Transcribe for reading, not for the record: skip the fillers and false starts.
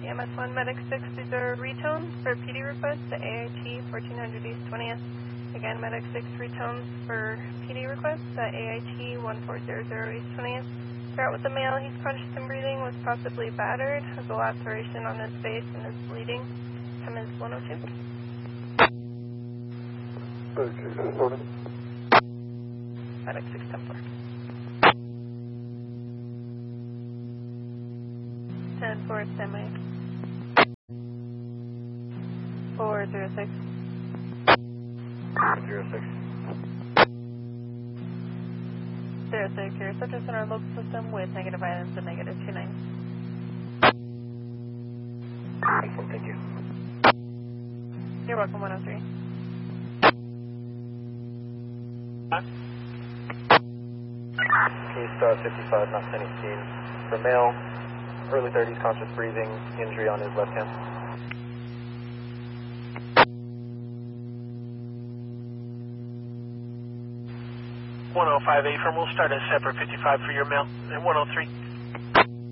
EMS1 Medic 6, these are retones for PD request to AIT 1400 East 20th. Again, Medic 6 retones for PD request to AIT 1400 East 20th. Start with the male, he's conscious and breathing, was possibly battered, has a laceration on his face and is bleeding. Time is 102. Medic 610-4. 10-4, standby. 406. 06. 06, your subject's in our local system with negative violence and negative 29. Excellent, thank you. You're welcome, 103. Case 55, not any scene. For male, early 30s, conscious breathing, injury on his left hand. 105 A firm, we'll start a separate 55 for your male, and 103.